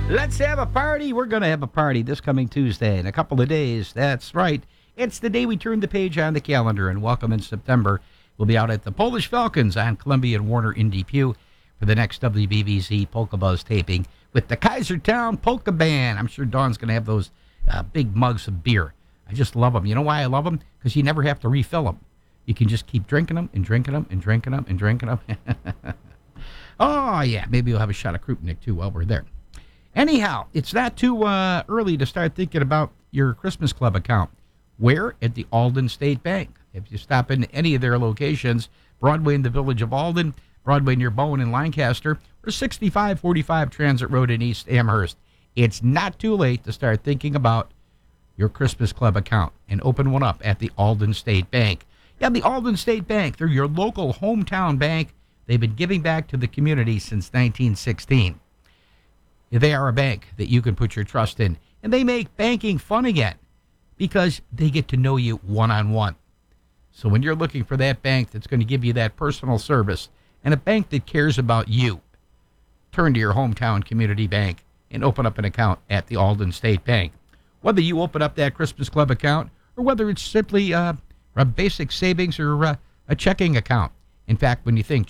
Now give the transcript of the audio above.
Let's have a party. We're going to have a party this coming Tuesday in a couple of days. That's right. It's the day we turn the page on the calendar and welcome in September. We'll be out at the Polish Falcons on Columbia and Warner in Depew for the next WBBZ Polka Buzz taping with the Kaisertown Polka Band. I'm sure Dawn's going to have those big mugs of beer. I just love them. You know why I love them? Because you never have to refill them. You can just keep drinking them and drinking them and drinking them and drinking them. Oh, yeah. Maybe we'll have a shot of Krupnik, too, while we're there. Anyhow, it's not too early to start thinking about your Christmas Club account. Where? At the Alden State Bank. If you stop in any of their locations, Broadway in the village of Alden, Broadway near Bowen in Lancaster, or 6545 Transit Road in East Amherst, it's not too late to start thinking about your Christmas Club account and open one up at the Alden State Bank. Yeah, the Alden State Bank. They're your local hometown bank. They've been giving back to the community since 1916. They are a bank that you can put your trust in, and they make banking fun again because they get to know you one-on-one. So when you're looking for that bank that's going to give you that personal service and a bank that cares about you, turn to your hometown community bank and open up an account at the Alden State Bank. Whether you open up that Christmas Club account or whether it's simply a basic savings or a checking account. In fact, when you think